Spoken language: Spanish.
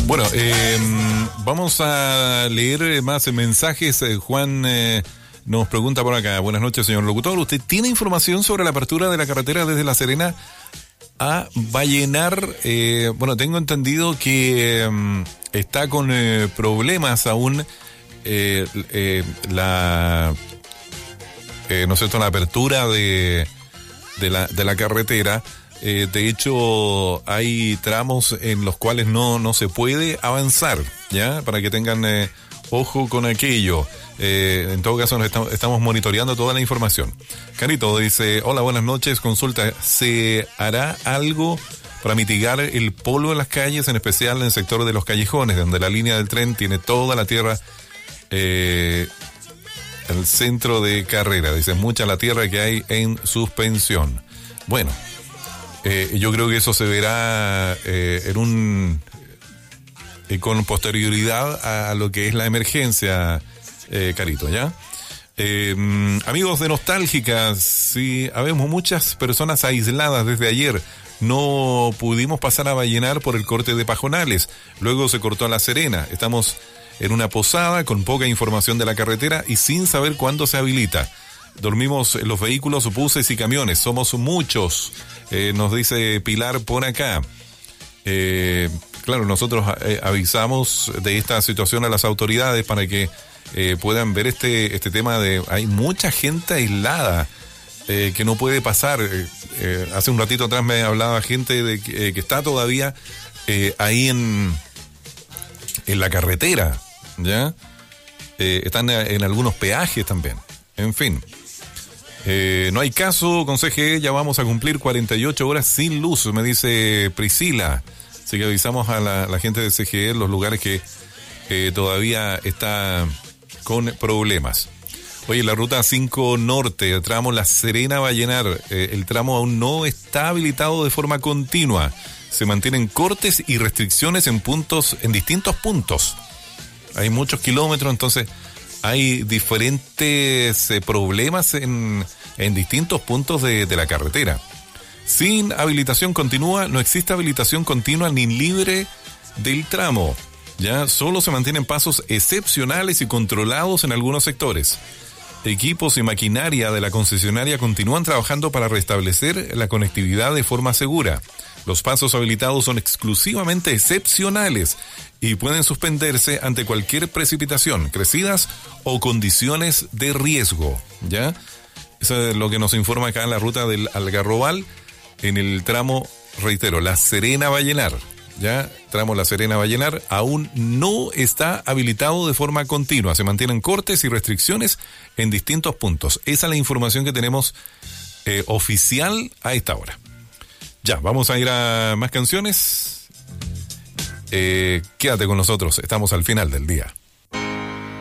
Bueno, vamos a leer más mensajes. Juan nos pregunta por acá. Buenas noches, señor locutor. ¿Usted tiene información sobre la apertura de la carretera desde La Serena a Vallenar? Bueno, tengo entendido que está con problemas aún la apertura de la carretera. De hecho, hay tramos en los cuales no se puede avanzar, ¿ya? Para que tengan ojo con aquello. En todo caso, estamos monitoreando toda la información. Carito dice, hola, buenas noches, consulta, ¿se hará algo para mitigar el polvo en las calles, en especial en el sector de los callejones, donde la línea del tren tiene toda la tierra, el centro de carrera? Dice, mucha la tierra que hay en suspensión. Bueno, yo creo que eso se verá con posterioridad a lo que es la emergencia, Carito, ¿ya? Amigos de Nostálgicas, sí, habemos muchas personas aisladas desde ayer. No pudimos pasar a Vallenar por el corte de Pajonales. Luego se cortó a La Serena. Estamos en una posada con poca información de la carretera y sin saber cuándo se habilita. Dormimos en los vehículos, buses y camiones. Somos muchos, nos dice Pilar por acá. Claro, nosotros avisamos de esta situación a las autoridades para que puedan ver este tema de... Hay mucha gente aislada que no puede pasar. Hace un ratito atrás me hablaba gente de que está todavía ahí en la carretera, ¿ya? Están en algunos peajes también. En fin. No hay caso con CGE, ya vamos a cumplir 48 horas sin luz, me dice Priscila. Así que avisamos a la gente de CGE los lugares que todavía está con problemas. Oye, la ruta 5 Norte, el tramo La Serena Vallenar, el tramo aún no está habilitado de forma continua. Se mantienen cortes y restricciones en distintos puntos. Hay muchos kilómetros, entonces hay diferentes problemas en distintos puntos de la carretera. Sin habilitación continua, no existe habilitación continua ni libre del tramo. Ya solo se mantienen pasos excepcionales y controlados en algunos sectores. Equipos y maquinaria de la concesionaria continúan trabajando para restablecer la conectividad de forma segura. Los pasos habilitados son exclusivamente excepcionales y pueden suspenderse ante cualquier precipitación, crecidas o condiciones de riesgo, ¿ya? Eso es lo que nos informa acá en la ruta del Algarrobal, en el tramo, reitero, La Serena Vallenar, ¿ya? Tramo La Serena Vallenar aún no está habilitado de forma continua. Se mantienen cortes y restricciones en distintos puntos. Esa es la información que tenemos oficial a esta hora. Ya, vamos a ir a más canciones. Quédate con nosotros, estamos al final del día.